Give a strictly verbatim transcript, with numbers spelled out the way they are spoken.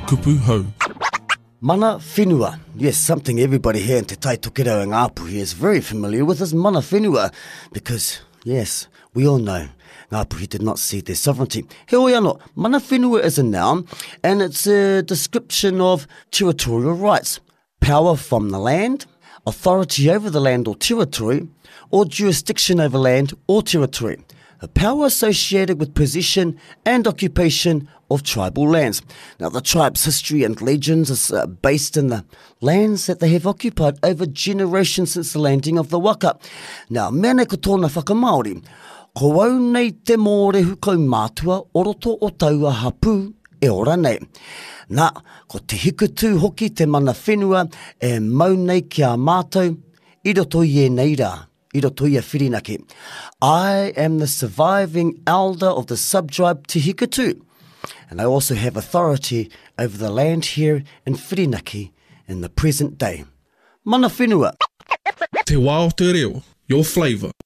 kupu hau. Mana whenua. Yes, something everybody here in Te Tai Tokerau and Ngāpuhi is very familiar with is mana whenua. Because, yes, we all know Ngāpuhi did not cede their sovereignty. He oi anō, mana whenua is a noun and it's a description of territorial rights. Power from the land, authority over the land or territory, or jurisdiction over land or territory. A power associated with possession and occupation of tribal lands. Now, the tribe's history and legends is uh, based in the lands that they have occupied over generations since the landing of the waka. Now, mea nei ko tōna whakamaori, ko au nei te mōre hukau mātua o roto o taua hapū e ora nei. Nā, ko te hikutu hoki te mana whenua e mau nei ki a mātou, I roto I e nei rā. I roto I a whirinaki. I am the surviving elder of the subtribe Te Hikutu, and I also have authority over the land here in Whirinaki in the present day. Mana whenua. Te wā o te reo, your flavour.